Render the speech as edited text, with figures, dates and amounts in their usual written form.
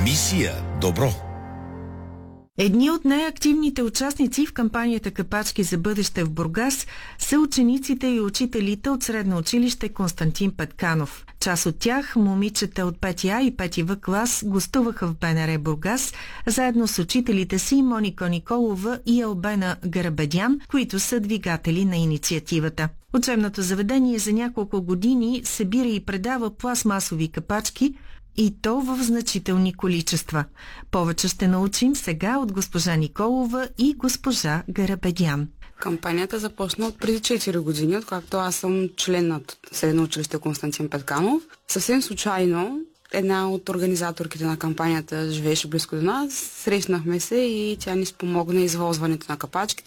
Мисия добро. Едни от най-активните участници в кампанията Капачки за бъдеще в Бургас са учениците и учителите от средно училище Константин Петканов. Част от тях, момичета от 5А и 5 В клас, гостуваха в БНР Бургас, заедно с учителите си Моника Николова и Албена Гарабедян, които са двигатели на инициативата. Учебното заведение за няколко години събира и предава пластмасови капачки, и то в значителни количества. Повече ще научим сега от госпожа Николова и госпожа Гарабедян. Кампанията започна от преди 4 години, откакто аз съм член на Средно училище Константин Петканов. Съвсем случайно една от организаторките на кампанията живееше близко до нас. Срещнахме се и тя ни спомогна извозването на капачките.